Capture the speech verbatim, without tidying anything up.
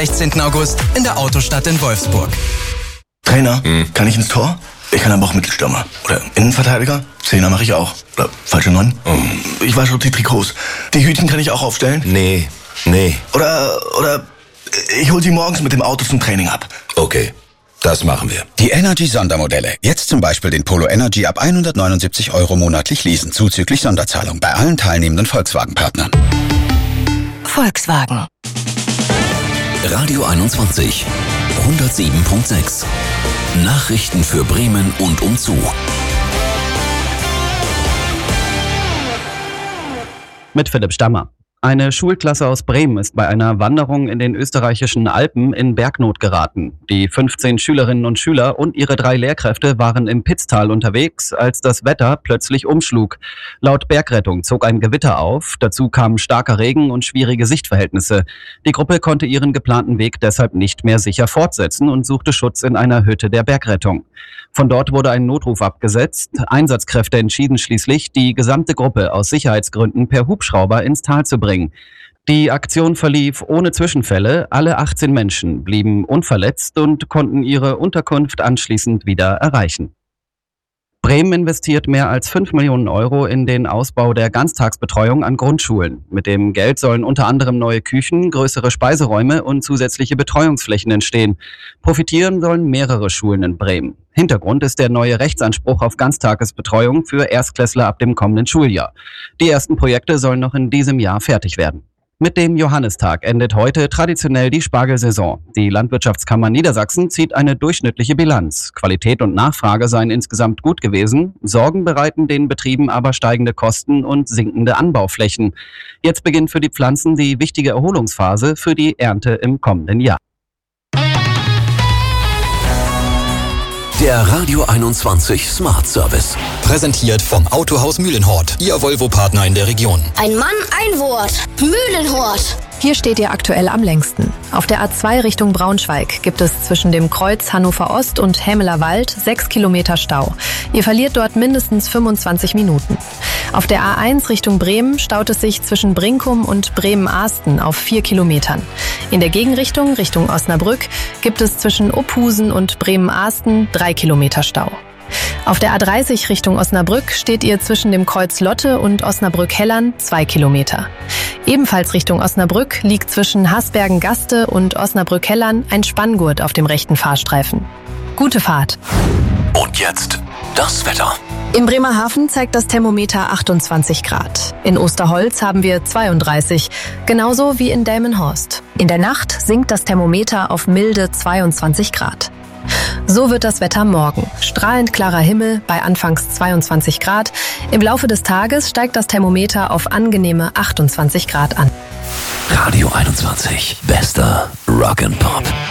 sechzehnten August in der Autostadt in Wolfsburg. Trainer, hm. kann ich ins Tor? Ich kann aber auch Mittelstürmer. Oder Innenverteidiger? Zehner mache ich auch. Oder falsche Neun? Hm. Ich wasche die Trikots. Die Hütchen kann ich auch aufstellen? Nee, nee. Oder, oder ich hol sie morgens mit dem Auto zum Training ab. Okay, das machen wir. Die Energy-Sondermodelle. Jetzt zum Beispiel den Polo Energy ab hundertneunundsiebzig Euro monatlich leasen, zuzüglich Sonderzahlung bei allen teilnehmenden Volkswagen-Partnern. Volkswagen. Radio einundzwanzig, hundertsieben Komma sechs. Nachrichten für Bremen und umzu. Mit Philipp Stammer. Eine Schulklasse aus Bremen ist bei einer Wanderung in den österreichischen Alpen in Bergnot geraten. Die fünfzehn Schülerinnen und Schüler und ihre drei Lehrkräfte waren im Pitztal unterwegs, als das Wetter plötzlich umschlug. Laut Bergrettung zog ein Gewitter auf, dazu kamen starker Regen und schwierige Sichtverhältnisse. Die Gruppe konnte ihren geplanten Weg deshalb nicht mehr sicher fortsetzen und suchte Schutz in einer Hütte der Bergrettung. Von dort wurde ein Notruf abgesetzt. Einsatzkräfte entschieden schließlich, die gesamte Gruppe aus Sicherheitsgründen per Hubschrauber ins Tal zu bringen. Die Aktion verlief ohne Zwischenfälle. Alle achtzehn Menschen blieben unverletzt und konnten ihre Unterkunft anschließend wieder erreichen. Bremen investiert mehr als fünf Millionen Euro in den Ausbau der Ganztagsbetreuung an Grundschulen. Mit dem Geld sollen unter anderem neue Küchen, größere Speiseräume und zusätzliche Betreuungsflächen entstehen. Profitieren sollen mehrere Schulen in Bremen. Hintergrund ist der neue Rechtsanspruch auf Ganztagesbetreuung für Erstklässler ab dem kommenden Schuljahr. Die ersten Projekte sollen noch in diesem Jahr fertig werden. Mit dem Johannistag endet heute traditionell die Spargelsaison. Die Landwirtschaftskammer Niedersachsen zieht eine durchschnittliche Bilanz. Qualität und Nachfrage seien insgesamt gut gewesen. Sorgen bereiten den Betrieben aber steigende Kosten und sinkende Anbauflächen. Jetzt beginnt für die Pflanzen die wichtige Erholungsphase für die Ernte im kommenden Jahr. Der Radio einundzwanzig Smart Service. Präsentiert vom Autohaus Mühlenhort, Ihr Volvo-Partner in der Region. Ein Mann, ein Wort. Mühlenhort. Hier steht ihr aktuell am längsten. Auf der A zwei Richtung Braunschweig gibt es zwischen dem Kreuz Hannover Ost und Hämeler Wald sechs Kilometer Stau. Ihr verliert dort mindestens fünfundzwanzig Minuten. Auf der A eins Richtung Bremen staut es sich zwischen Brinkum und Bremen-Ahsten auf vier Kilometern. In der Gegenrichtung, Richtung Osnabrück, gibt es zwischen Ophusen und Bremen-Ahsten drei Kilometer Stau. Auf der A dreißig Richtung Osnabrück steht ihr zwischen dem Kreuz Lotte und Osnabrück-Hellern zwei Kilometer. Ebenfalls Richtung Osnabrück liegt zwischen Hasbergen-Gaste und Osnabrück-Hellern ein Spanngurt auf dem rechten Fahrstreifen. Gute Fahrt. Und jetzt das Wetter. Im Bremerhaven zeigt das Thermometer achtundzwanzig Grad. In Osterholz haben wir zweiunddreißig, genauso wie in Delmenhorst. In der Nacht sinkt das Thermometer auf milde zweiundzwanzig Grad. So wird das Wetter morgen. Strahlend klarer Himmel bei anfangs zweiundzwanzig Grad. Im Laufe des Tages steigt das Thermometer auf angenehme achtundzwanzig Grad an. Radio einundzwanzig. Bester Rock and Pop.